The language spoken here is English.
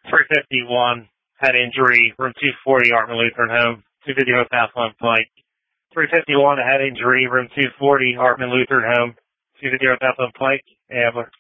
351 had injury, room 240, Artman Lutheran home. 250 West Athlone Pike. 351 had injury, room 240, Artman Lutheran home. 250 West Athlone Pike. Ambler.